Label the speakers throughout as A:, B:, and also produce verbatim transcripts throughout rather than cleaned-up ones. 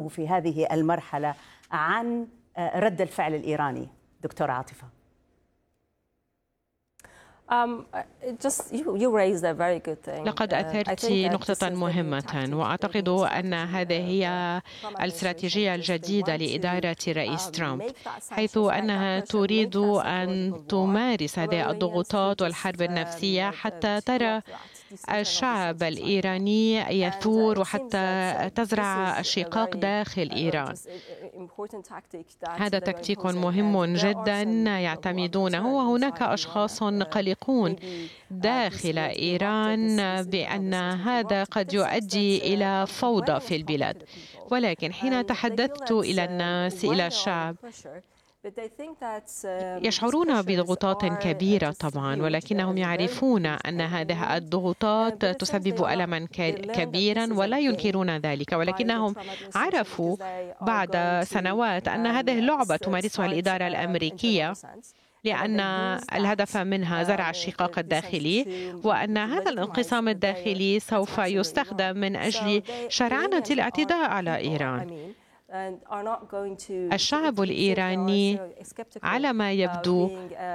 A: تقوله في هذه المرحلة عن رد الفعل الإيراني دكتورة عاطفة؟
B: لقد أثرت نقطة مهمة، وأعتقد أن هذه هي الاستراتيجية الجديدة لإدارة رئيس ترامب، حيث أنها تريد أن تمارس هذه الضغوطات والحرب النفسية حتى ترى الشعب الإيراني يثور وحتى تزرع الشقاق داخل إيران. هذا تكتيك مهم جدا يعتمدونه، وهناك أشخاص قلقون داخل إيران بأن هذا قد يؤدي إلى فوضى في البلاد، ولكن حين تحدثت إلى الناس إلى الشعب يشعرون بضغوطات كبيرة طبعا، ولكنهم يعرفون أن هذه الضغوطات تسبب ألما كبيرا ولا ينكرون ذلك، ولكنهم عرفوا بعد سنوات أن هذه اللعبة تمارسها الإدارة الأمريكية، لأن الهدف منها زرع الشقاق الداخلي، وأن هذا الانقسام الداخلي سوف يستخدم من أجل شرعنة الاعتداء على إيران. الشعب الإيراني على ما يبدو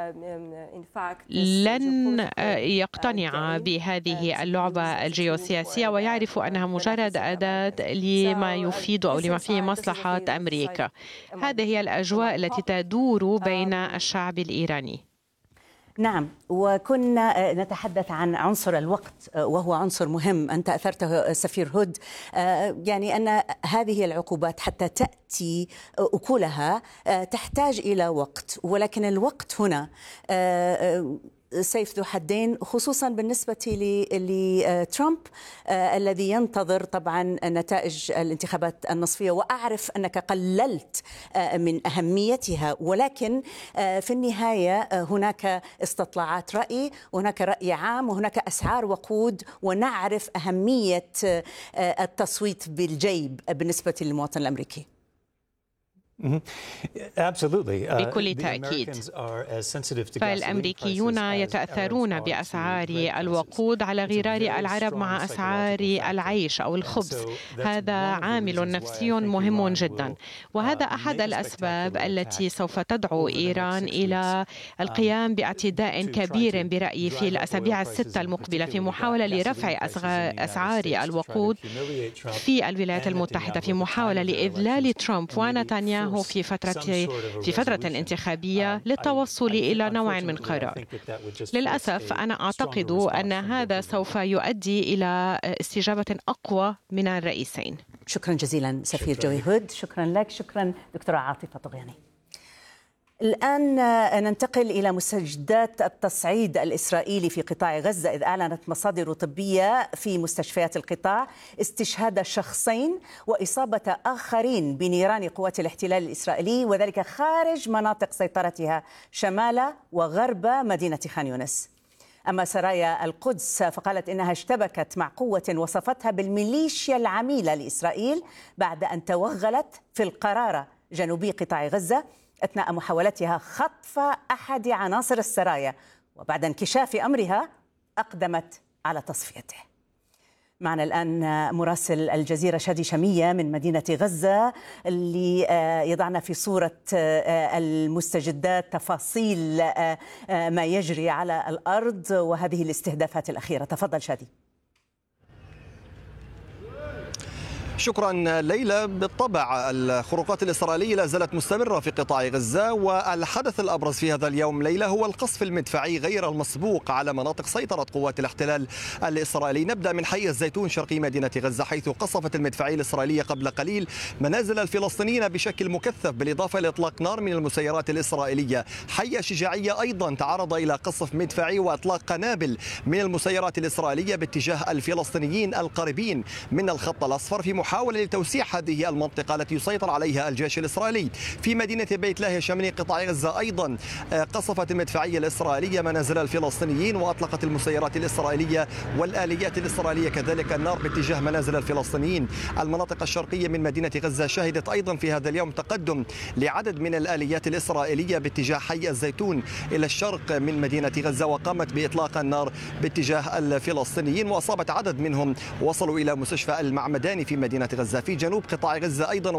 B: لن يقتنع بهذه اللعبة الجيوسياسية، ويعرف أنها مجرد أداة لما يفيد أو لما فيه مصلحة أمريكا. هذه هي الأجواء التي تدور بين الشعب الإيراني.
A: نعم، وكنا نتحدث عن عنصر الوقت وهو عنصر مهم أنت أثرته سفير هود، يعني أن هذه العقوبات حتى تأتي أكلها تحتاج إلى وقت، ولكن الوقت هنا سيف ذو حدين، خصوصا بالنسبة لترامب الذي ينتظر طبعا نتائج الانتخابات النصفية، وأعرف أنك قللت من أهميتها، ولكن في النهاية هناك استطلاعات رأي وهناك رأي عام وهناك أسعار وقود، ونعرف أهمية التصويت بالجيب بالنسبة للمواطن الأمريكي.
B: بكل تأكيد، فالأمريكيون يتأثرون بأسعار الوقود على غرار العرب مع أسعار العيش أو الخبز. هذا عامل نفسي مهم جدا، وهذا أحد الأسباب التي سوف تدعو إيران إلى القيام باعتداء كبير برأيي في الأسابيع الستة المقبلة في محاولة لرفع أسعار الوقود في الولايات المتحدة، في محاولة لإذلال ترامب ونتنياهو في فترة في فترة انتخابية للتوصل إلى نوع من قرار. للأسف أنا أعتقد أن هذا سوف يؤدي إلى استجابة أقوى من الرئيسين.
A: شكرا جزيلا سفير جوي هود، شكرا لك، شكرا دكتورة عاطفة طغياني. الآن ننتقل إلى مستجدات التصعيد الإسرائيلي في قطاع غزة، إذ أعلنت مصادر طبية في مستشفيات القطاع استشهاد شخصين وإصابة آخرين بنيران قوات الاحتلال الإسرائيلي، وذلك خارج مناطق سيطرتها شمال وغرب مدينة خان يونس. أما سرايا القدس فقالت إنها اشتبكت مع قوة وصفتها بالميليشيا العميلة لإسرائيل بعد أن توغلت في القرارة جنوبي قطاع غزة أثناء محاولتها خطف أحد عناصر السرايا، وبعد انكشاف أمرها أقدمت على تصفيته. معنا الآن مراسل الجزيرة شادي شمية من مدينة غزة اللي يضعنا في صورة المستجدات، تفاصيل ما يجري على الأرض وهذه الاستهدافات الأخيرة. تفضل شادي.
C: شكرا ليلى. بالطبع الخروقات الإسرائيلية لا زالت مستمرة في قطاع غزة، والحدث الأبرز في هذا اليوم ليلى هو القصف المدفعي غير المسبوق على مناطق سيطرة قوات الاحتلال الإسرائيلي. نبدأ من حي الزيتون شرقي مدينة غزة، حيث قصفت المدفعية الإسرائيلية قبل قليل منازل الفلسطينيين بشكل مكثف، بالإضافة إلى إطلاق نار من المسيرات الإسرائيلية. حي الشجاعية أيضا تعرض إلى قصف مدفعي وإطلاق قنابل من المسيرات الإسرائيلية باتجاه الفلسطينيين القريبين من الخط الأصفر في محاولة لتوسيع هذه المنطقة التي يسيطر عليها الجيش الإسرائيلي. في مدينة بيت لاهيا شمالي قطاع غزة أيضا قصفت المدفعية الإسرائيلية منازل الفلسطينيين، وأطلقت المسيرات الإسرائيلية والآليات الإسرائيلية كذلك النار باتجاه منازل الفلسطينيين. المناطق الشرقية من مدينة غزة شهدت أيضا في هذا اليوم تقدم لعدد من الآليات الإسرائيلية باتجاه حي الزيتون إلى الشرق من مدينة غزة، وقامت بإطلاق النار باتجاه الفلسطينيين، وأصابت عدد منهم وصلوا إلى مستشفى المعمداني في مدينة غزة. في جنوب قطاع غزة أيضا